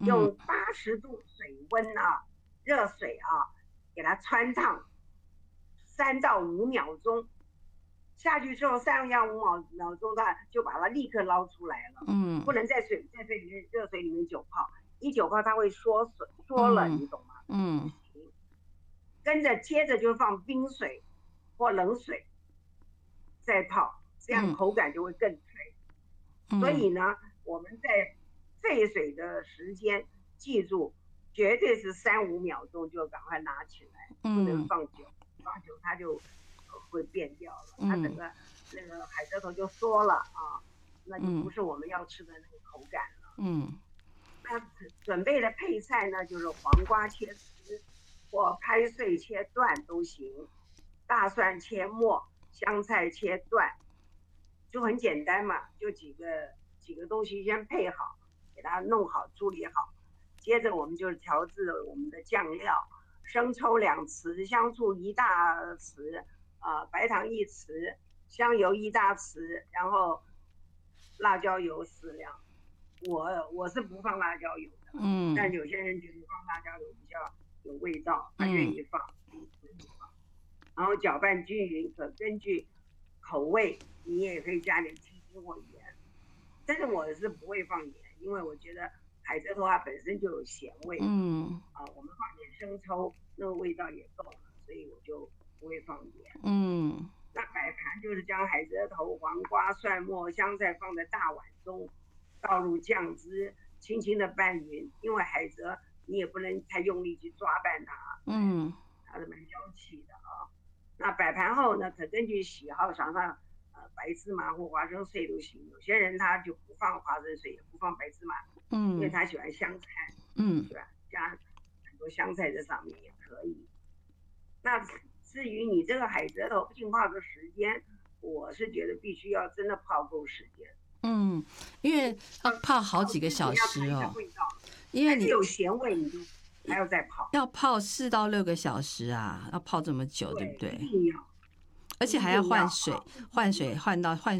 用80度水温啊，热水啊，给它汆烫3到5秒钟。下去之后3到5秒钟的就把它立刻捞出来了，不能在热水里面久泡，一久泡它会缩了，你懂吗？接着就放冰水或冷水再泡，这样口感就会更脆。所以呢，我们在沸水的时间记住，绝对是3-5秒钟就赶快拿起来，不能放久，放久它就会变掉了，它整个那个海蜇头就缩了啊，那就不是我们要吃的那个口感了。那准备的配菜呢，就是黄瓜切丝或拍碎切段都行，大蒜切末，香菜切段，就很简单嘛，就几个东西先配好，给它弄好处理好，接着我们就调制我们的酱料，生抽2匙，香醋1大匙，白糖1匙，香油1大匙，然后辣椒油适量。我是不放辣椒油的，但有些人觉得放辣椒油比较有味道，他愿意放，然后搅拌均匀，可根据口味，你也可以加点鸡精或盐，但是我是不会放盐，因为我觉得海蜇头它本身就有咸味，我们放点生抽，那个味道也够了，所以我就不会放盐。那摆盘就是将海蜇头、黄瓜、蒜末、香菜放在大碗中，倒入酱汁，轻轻的拌匀，因为海蜇你也不能太用力去抓拌它，它是蛮娇气的啊。那摆盘后呢，可根据喜好撒上白芝麻或花生碎都行。有些人他就不放花生碎，也不放白芝麻，因为他喜欢香菜，对吧？加很多香菜在上面也可以。那至于你这个海蜇头浸泡的时间，我是觉得必须要真的泡够时间。 因为要泡好几个小时哦，因为你有咸味，你就还要再泡， 要泡4到6个小时啊，要泡这么久，对不对？ 一定要， 而且还要换水，换水换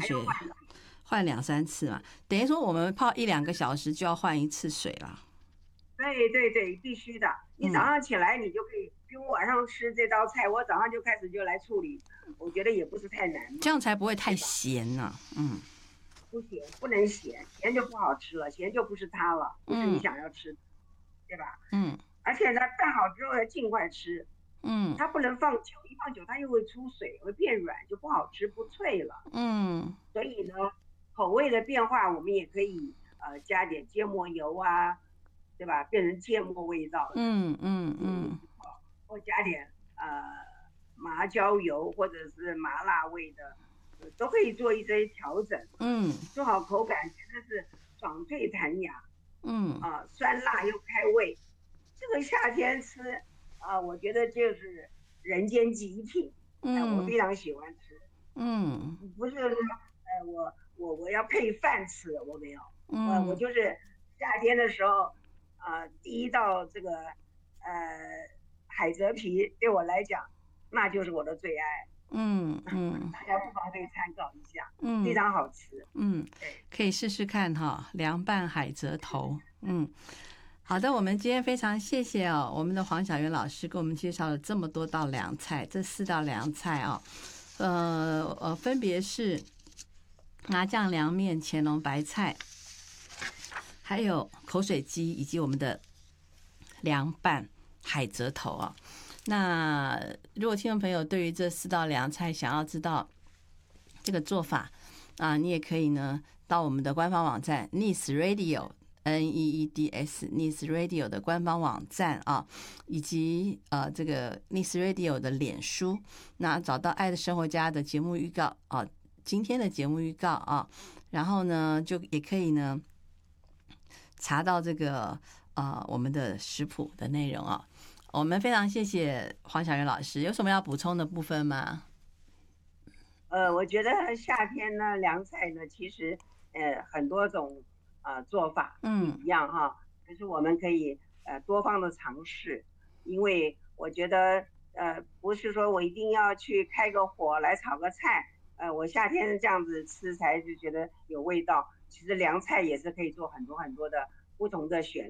2-3次嘛，等于说我们泡1-2个小时就要换1次水了。 对，必须的。你早上起来你就可以，比如晚上吃这道菜，我早上就开始就来处理，我觉得也不是太难嘛， 这样才不会太咸呢。 不咸，不能咸，咸就不好吃了，咸就不是它了，不是你想要吃的，对吧？而且呢，拌好之后要尽快吃，它不能放久，一放久它又会出水，会变软，就不好吃，不脆了。所以呢，口味的变化我们也可以加点芥末油啊，对吧？变成芥末味道的，或加点麻椒油或者是麻辣味的。都可以做一些调整，做好口感真的是爽脆弹牙，酸辣又开胃，这个夏天吃我觉得就是人间极品，我非常喜欢吃，不是说我要配饭吃，我没有，我就是夏天的时候第一道这个海蜇皮对我来讲那就是我的最爱。大家不妨可以参考一下，非常好吃。 可以试试看哈，凉拌海蜇头。好的，我们今天非常谢谢我们的黄小媛老师给我们介绍了这么多道凉菜，这4道凉菜分别是麻酱凉面、乾隆白菜，还有口水鸡，以及我们的凉拌海蜇头那如果听众朋友对于这4道凉菜想要知道这个做法你也可以呢到我们的官方网站 Needs Radio NEEDS Needs Radio 的官方网站以及这个 Needs Radio 的脸书，那找到爱的生活家的节目预告今天的节目预告然后呢就也可以呢查到这个我们的食谱的内容我们非常谢谢黄小媛老师，有什么要补充的部分吗？ 我觉得夏天呢，凉菜呢，其实很多种做法不一样哈，可是我们可以多方的尝试，因为我觉得不是说我一定要去开个火来炒个菜，我夏天这样子吃才就觉得有味道。其实凉菜也是可以做很多很多的不同的选